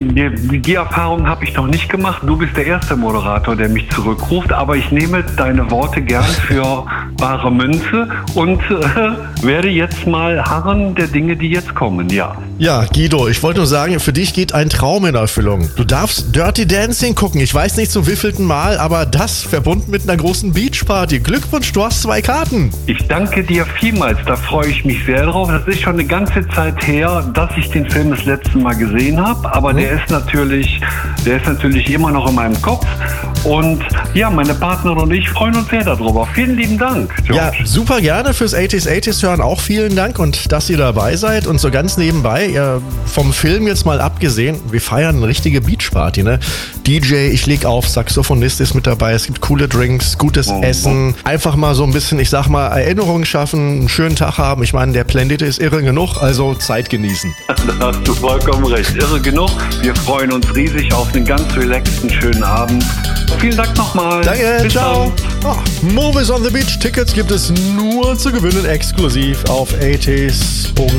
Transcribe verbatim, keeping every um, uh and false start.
die, die Erfahrung habe ich noch nicht gemacht. Du bist der erste Moderator, der mich zurückruft, aber ich nehme deine Worte gern für bare Münze und äh, werde jetzt mal harren der Dinge, die jetzt kommen, ja. Ja, Guido, ich wollte nur sagen, für dich geht ein Traum in Erfüllung. Du darfst Dirty Dancing gucken. Ich weiß nicht zum wievielten Mal, aber das verbunden mit einer großen Beachparty. Glückwunsch, du hast zwei Karten. Ich danke dir vielmals, da freue ich mich sehr drauf. Das ist schon eine ganze Zeit her, dass ich den Film das letzte Mal gesehen habe, aber mhm. der ist natürlich, der ist natürlich immer noch in meinem Kopf. Und ja, meine Partnerin und ich freuen uns sehr darüber. Vielen lieben Dank, George. Ja, super gerne fürs achtziger achtziger hören. Auch vielen Dank und dass ihr dabei seid. Und so ganz nebenbei, ja, vom Film jetzt mal abgesehen, wir feiern eine richtige Beachparty, ne? D J, ich leg auf, Saxophonist ist mit dabei, es gibt coole Drinks, gutes oh, Essen. Einfach mal so ein bisschen, ich sag mal, Erinnerungen schaffen, einen schönen Tag haben. Ich meine, der Planet ist irre genug, also Zeit genießen. Da hast du vollkommen recht. Irre genug. Wir freuen uns riesig auf einen ganz relaxten, schönen Abend. Vielen Dank nochmal. Danke, bis ciao. Oh, Movies on the Beach Tickets gibt es nur zu gewinnen, exklusiv auf eighties Punkt